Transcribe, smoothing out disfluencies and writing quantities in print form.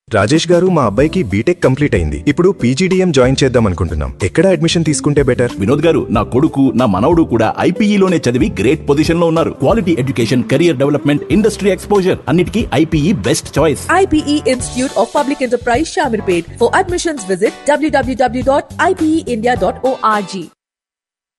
రాజేష్ గారు, మా అబ్బాయికి బీటెక్ కంప్లీట్ అయింది. ఇప్పుడు పీజీడీఎం జాయిన్ చేద్దాం అనుకుంటున్నాం. ఎక్కడ అడ్మిషన్ తీసుకుంటే బెటర్? వినోద్ గారు, నా కొడుకు నా మనవడు కూడా ఐపీఈలోనే చదివి గ్రేట్ పొజిషన్ లో ఉన్నారు. Quality education, career development, industry exposure అన్నిటికీ IPE best choice. IPE Institute of Public Enterprise, Shamirpet. For admissions, visit www.ipeindia.org.